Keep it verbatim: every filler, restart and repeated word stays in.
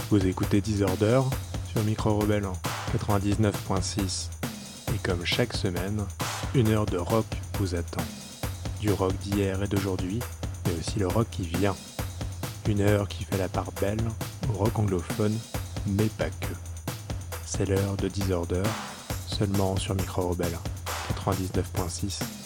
Vous écoutez Disorder sur Micro Rebelle quatre-vingt-dix-neuf point six. Et comme chaque semaine, une heure de rock vous attend. Du rock d'hier et d'aujourd'hui, mais aussi le rock qui vient. Une heure qui fait la part belle au rock anglophone, mais pas que. C'est l'heure de Disorder, seulement sur Micro Rebelle quatre-vingt-dix-neuf point six.